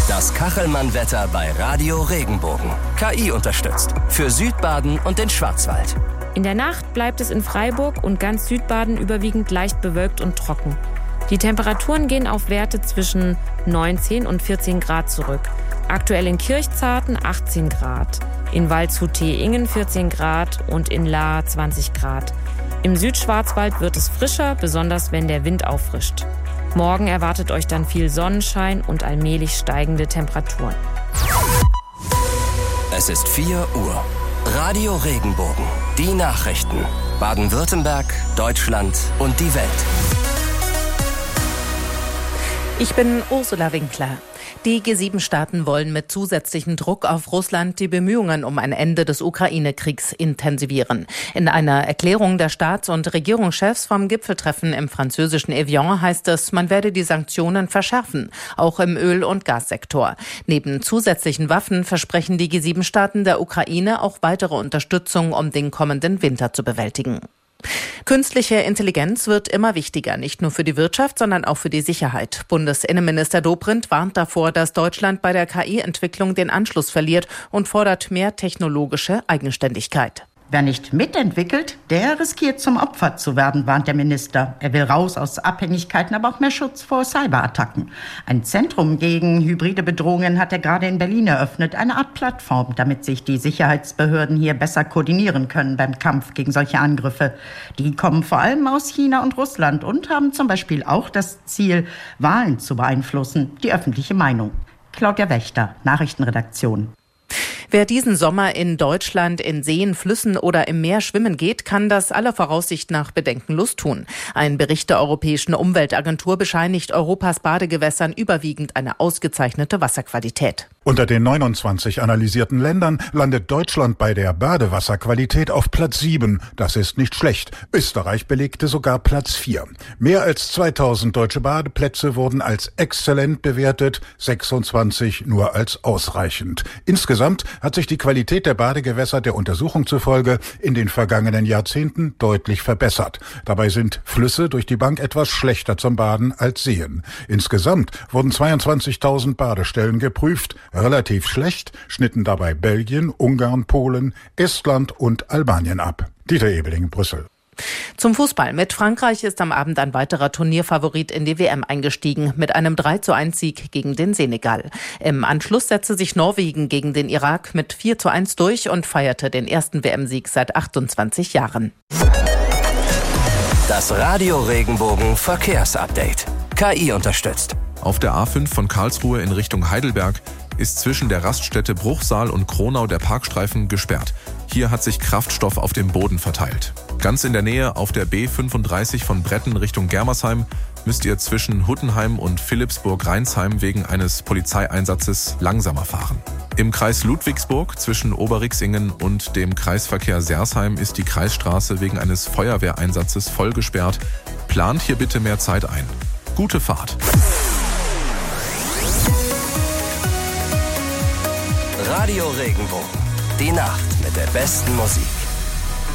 Das Kachelmann-Wetter bei Radio Regenbogen. KI unterstützt. Für Südbaden und den Schwarzwald. In der Nacht bleibt es in Freiburg und ganz Südbaden überwiegend leicht bewölkt und trocken. Die Temperaturen gehen auf Werte zwischen 19 und 14 Grad zurück. Aktuell in Kirchzarten 18 Grad, in Waldshut-Teingen 14 Grad und in Lahr 20 Grad. Im Südschwarzwald wird es frischer, besonders wenn der Wind auffrischt. Morgen erwartet euch dann viel Sonnenschein und allmählich steigende Temperaturen. Es ist 4 Uhr. Radio Regenbogen. Die Nachrichten. Baden-Württemberg, Deutschland und die Welt. Ich bin Ursula Winkler. Die G7-Staaten wollen mit zusätzlichem Druck auf Russland die Bemühungen um ein Ende des Ukraine-Kriegs intensivieren. In einer Erklärung der Staats- und Regierungschefs vom Gipfeltreffen im französischen Evian heißt es, man werde die Sanktionen verschärfen, auch im Öl- und Gassektor. Neben zusätzlichen Waffen versprechen die G7-Staaten der Ukraine auch weitere Unterstützung, um den kommenden Winter zu bewältigen. Künstliche Intelligenz wird immer wichtiger, nicht nur für die Wirtschaft, sondern auch für die Sicherheit. Bundesinnenminister Dobrindt warnt davor, dass Deutschland bei der KI-Entwicklung den Anschluss verliert und fordert mehr technologische Eigenständigkeit. Wer nicht mitentwickelt, der riskiert zum Opfer zu werden, warnt der Minister. Er will raus aus Abhängigkeiten, aber auch mehr Schutz vor Cyberattacken. Ein Zentrum gegen hybride Bedrohungen hat er gerade in Berlin eröffnet, eine Art Plattform, damit sich die Sicherheitsbehörden hier besser koordinieren können beim Kampf gegen solche Angriffe. Die kommen vor allem aus China und Russland und haben zum Beispiel auch das Ziel, Wahlen zu beeinflussen, die öffentliche Meinung. Claudia Wächter, Nachrichtenredaktion. Wer diesen Sommer in Deutschland in Seen, Flüssen oder im Meer schwimmen geht, kann das aller Voraussicht nach bedenkenlos tun. Ein Bericht der Europäischen Umweltagentur bescheinigt Europas Badegewässern überwiegend eine ausgezeichnete Wasserqualität. Unter den 29 analysierten Ländern landet Deutschland bei der Badewasserqualität auf Platz 7. Das ist nicht schlecht. Österreich belegte sogar Platz 4. Mehr als 2000 deutsche Badeplätze wurden als exzellent bewertet, 26 nur als ausreichend. Insgesamt hat sich die Qualität der Badegewässer der Untersuchung zufolge in den vergangenen Jahrzehnten deutlich verbessert. Dabei sind Flüsse durch die Bank etwas schlechter zum Baden als Seen. Insgesamt wurden 22.000 Badestellen geprüft. Relativ schlecht schnitten dabei Belgien, Ungarn, Polen, Estland und Albanien ab. Dieter Ebeling, Brüssel. Zum Fußball. Mit Frankreich ist am Abend ein weiterer Turnierfavorit in die WM eingestiegen, mit einem 3:1-Sieg gegen den Senegal. Im Anschluss setzte sich Norwegen gegen den Irak mit 4:1 durch und feierte den ersten WM-Sieg seit 28 Jahren. Das Radio Regenbogen Verkehrsupdate. KI unterstützt. Auf der A5 von Karlsruhe in Richtung Heidelberg ist zwischen der Raststätte Bruchsal und Kronau der Parkstreifen gesperrt. Hier hat sich Kraftstoff auf dem Boden verteilt. Ganz in der Nähe auf der B35 von Bretten Richtung Germersheim müsst ihr zwischen Huttenheim und Philippsburg-Rheinsheim wegen eines Polizeieinsatzes langsamer fahren. Im Kreis Ludwigsburg zwischen Oberrixingen und dem Kreisverkehr Sersheim ist die Kreisstraße wegen eines Feuerwehreinsatzes voll gesperrt. Plant hier bitte mehr Zeit ein. Gute Fahrt. Radio Regenbogen. Die Nacht mit der besten Musik.